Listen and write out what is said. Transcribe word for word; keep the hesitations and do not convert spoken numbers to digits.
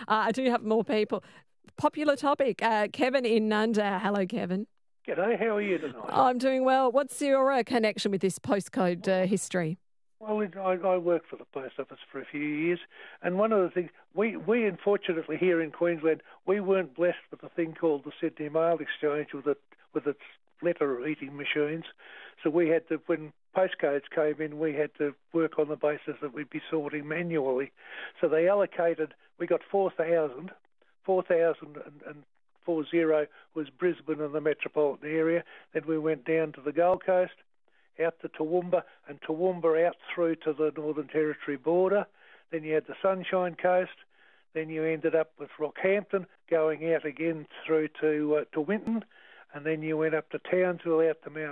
I do have more people. Popular topic. Uh, Kevin in Nunda. Hello, Kevin. G'day, how are you tonight? I'm doing well. What's your uh, connection with this postcode uh, history? Well, I, I worked for the post office for a few years, and one of the things, we, we unfortunately here in Queensland, we weren't blessed with a thing called the Sydney Mail Exchange with it, with its letter eating machines. So we had to, when postcodes came in, we had to work on the basis that we'd be sorting manually. So they allocated, we got four thousand, four thousand and, and four zero was Brisbane and the metropolitan area. Then we went down to the Gold Coast, out to Toowoomba, and Toowoomba out through to the Northern Territory border. Then you had the Sunshine Coast. Then you ended up with Rockhampton, going out again through to uh, to Winton, and then you went up to Townsville, out to Mount